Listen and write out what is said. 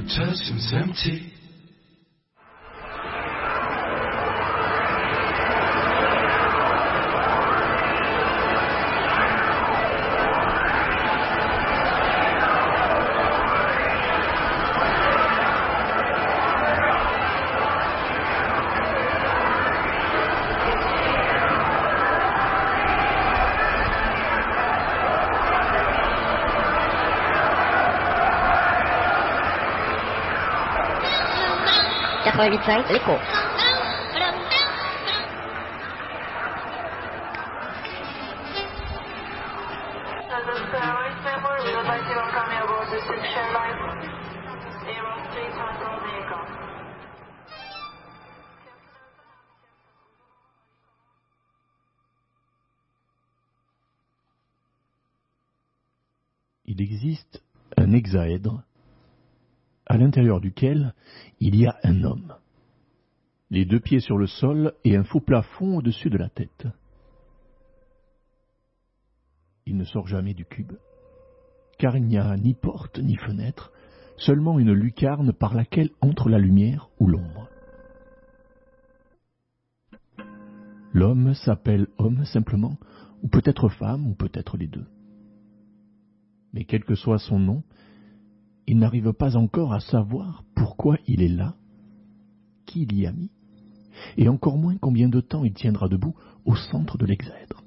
winter seems empty. L'écho. Il existe un hexaèdre à l'intérieur duquel il y a un homme, les 2 pieds sur le sol et un faux plafond au-dessus de la tête. Il ne sort jamais du cube, car il n'y a ni porte ni fenêtre, seulement une lucarne par laquelle entre la lumière ou l'ombre. L'homme s'appelle homme simplement, ou peut-être femme, ou peut-être les deux. Mais quel que soit son nom, il n'arrive pas encore à savoir pourquoi il est là, qui l'y a mis, et encore moins combien de temps il tiendra debout au centre de l'hexaèdre.